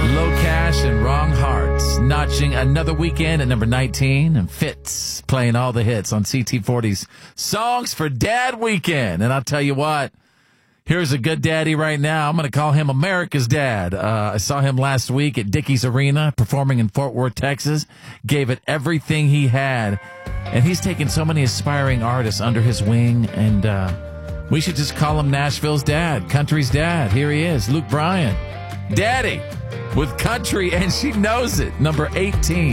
Low Cash and Wrong Hearts notching another weekend at number 19, and Fitz playing all the hits on CT40's Songs for Dad Weekend. And I'll tell you what, here's a good daddy right now. I'm going to call him America's dad. I saw him last week at Dickies Arena performing in Fort Worth, Texas. Gave it everything he had. And he's taken so many aspiring artists under his wing. And we should just call him Nashville's dad, country's dad. Here he is, Luke Bryan. Daddy with country, and she knows it. Number 18.